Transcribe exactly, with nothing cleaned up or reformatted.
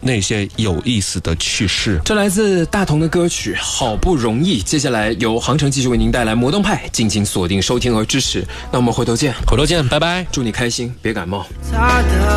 那些有意思的趣事。 这来自大同的歌曲好不容易，接下来由航程继续为您带来魔动派，敬请锁定收听和支持。那我们回头见， 回头见，拜拜， 祝你开心，别感冒。